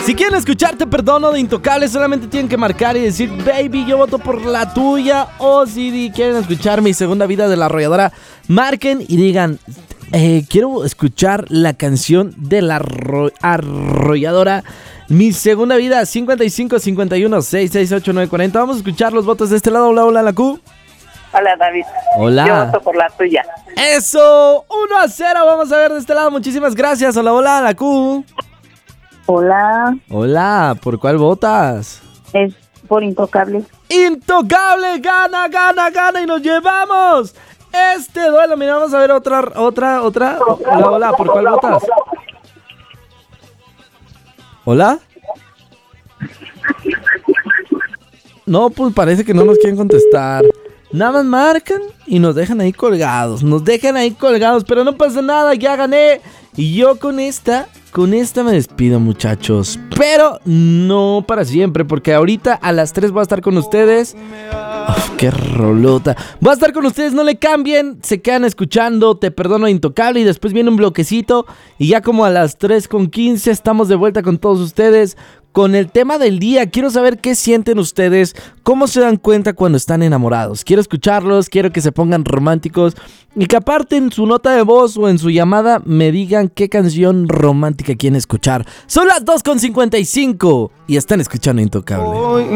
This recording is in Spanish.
Si quieren escuchar Te Perdono de Intocable, solamente tienen que marcar y decir baby, yo voto por la tuya. O si quieren escuchar Mi Segunda Vida de La Arrolladora, marquen y digan quiero escuchar la canción de La Arrolladora, Mi Segunda Vida. 55 51 668 940. Vamos a escuchar los votos de este lado. Hola, hola, la Q. Hola, David. Hola. Yo voto por la tuya. Eso, 1-0. Vamos a ver de este lado. Muchísimas gracias. Hola, hola, la Q. Hola, Hola, ¿por cuál votas? es por Intocable. Intocable, gana, gana, gana y nos llevamos este duelo. Mira, vamos a ver otra. Hola, hola, ¿por cuál votas? ¿Hola? No, pues parece que no nos quieren contestar. Nada más marcan y nos dejan ahí colgados. Pero no pasa nada, ya gané. Y yo con esta me despido, muchachos. Pero no para siempre, porque ahorita a las 3 voy a estar con ustedes. Uf, qué rolota. Voy a estar con ustedes, no le cambien. Se quedan escuchando Te Perdono Intocable y después viene un bloquecito. Y ya como a las 3:15 estamos de vuelta con todos ustedes con el tema del día. Quiero saber qué sienten ustedes, cómo se dan cuenta cuando están enamorados. Quiero escucharlos, quiero que se pongan románticos y que aparte en su nota de voz o en su llamada me digan qué canción romántica quieren escuchar. Son las 2:55 y están escuchando Intocable.